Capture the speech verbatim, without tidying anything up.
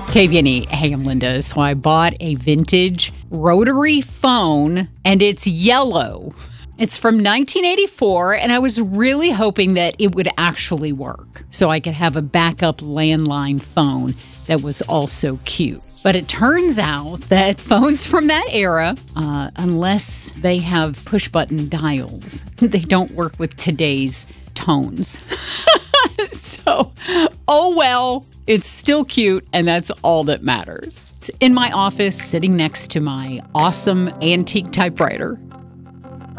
K V N E, hey, I'm Linda. So I bought a vintage rotary phone, and it's yellow. It's from nineteen eighty-four, and I was really hoping that it would actually work so I could have a backup landline phone that was also cute. But it turns out that phones from that era, uh, unless they have push-button dials, they don't work with today's tones. So, oh well. It's still cute, and that's all that matters. It's in my office, sitting next to my awesome antique typewriter.